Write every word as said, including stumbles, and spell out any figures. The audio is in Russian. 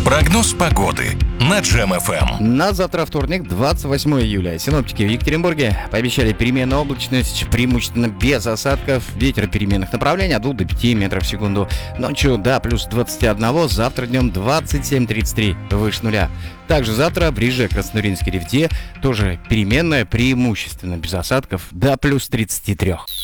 Прогноз погоды на Джем эф эм. На завтра, вторник, двадцать восьмое июля. Синоптики в Екатеринбурге пообещали переменную облачность, преимущественно без осадков. Ветер переменных направлений от двух до пяти метров в секунду. Ночью до плюс двадцати одного, завтра днем двадцать семь тридцать три, выше нуля. Также завтра в Риже, Красноринске, Ревде тоже переменная, преимущественно без осадков, до плюс тридцати трёх.